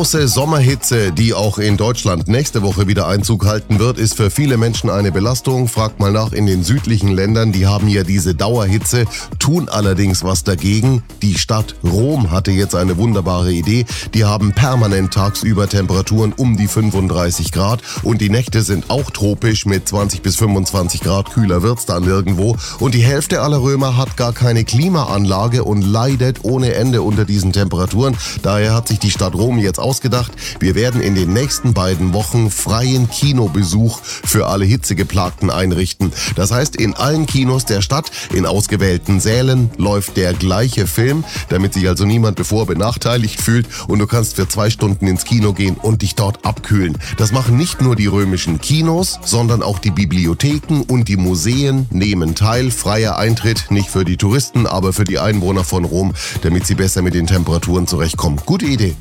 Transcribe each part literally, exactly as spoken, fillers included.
große Sommerhitze, die auch in Deutschland nächste Woche wieder Einzug halten wird, ist für viele Menschen eine Belastung. Fragt mal nach in den südlichen Ländern, die haben ja diese Dauerhitze, tun allerdings was dagegen. Die Stadt Rom hatte jetzt eine wunderbare Idee. Die haben permanent tagsüber Temperaturen um die fünfunddreißig Grad und die Nächte sind auch tropisch mit zwanzig bis fünfundzwanzig Grad. Kühler wird's dann nirgendwo. Und die Hälfte aller Römer hat gar keine Klimaanlage und leidet ohne Ende unter diesen Temperaturen. Daher hat sich die Stadt Rom jetzt ausgedacht, wir werden in den nächsten beiden Wochen freien Kinobesuch für alle Hitzegeplagten einrichten. Das heißt, in allen Kinos der Stadt, in ausgewählten Sälen läuft der gleiche Film, damit sich also niemand bevor benachteiligt fühlt und du kannst für zwei Stunden ins Kino gehen und dich dort abkühlen. Das machen nicht nur die römischen Kinos, sondern auch die Bibliotheken und die Museen nehmen teil. Freier Eintritt, nicht für die Touristen, aber für die Einwohner von Rom, damit sie besser mit den Temperaturen zurechtkommen. Gute Idee.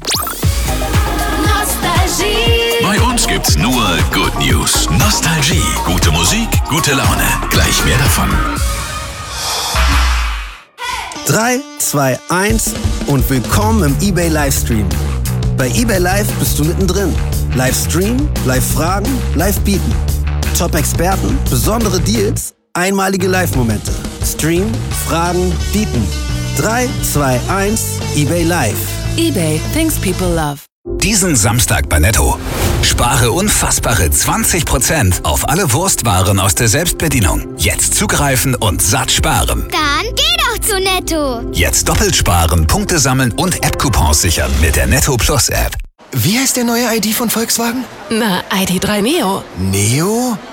Bei uns gibt's nur Good News. Nostalgie, gute Musik, gute Laune. Gleich mehr davon. drei, zwei, eins und willkommen im eBay Livestream. Bei eBay Live bist du mittendrin. Livestream, Live-Fragen, Live-Bieten. Top-Experten, besondere Deals, einmalige Live-Momente. Stream, Fragen, Bieten. drei, zwei, eins, eBay Live. eBay, things people love. Diesen Samstag bei Netto. Spare unfassbare zwanzig Prozent auf alle Wurstwaren aus der Selbstbedienung. Jetzt zugreifen und satt sparen. Dann geh doch zu Netto. Jetzt doppelt sparen, Punkte sammeln und App-Coupons sichern mit der Netto Plus App. Wie heißt der neue I D von Volkswagen? Na, I D drei Neo. Neo?